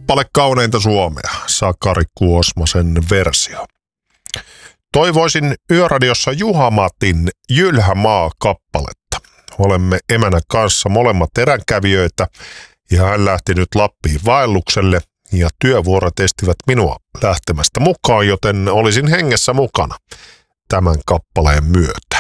kappale kauneinta Suomea, Sakari Kuosmasen versio. Toivoisin Yöradiossa Juha Matin Jylhä maa-kappaletta. Olemme emänä kanssa molemmat eränkävijöitä ja hän lähti nyt Lappiin vaellukselle ja työvuorot estivät minua lähtemästä mukaan, joten olisin hengessä mukana tämän kappaleen myötä.